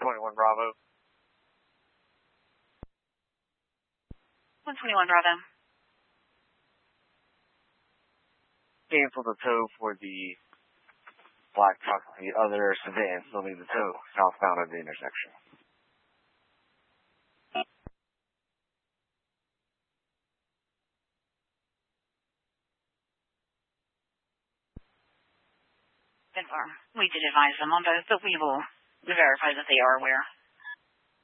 21 Bravo. 121 Bravo. Cancel the tow for the black truck. The other sedan still needs a tow southbound at the intersection. Confirm. We did advise them on both, but we will verify that they are aware.